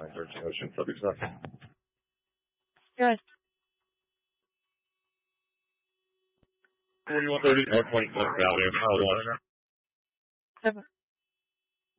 913 Ocean, subject stuff. Good. 4130 North 26th Avenue, mile 1.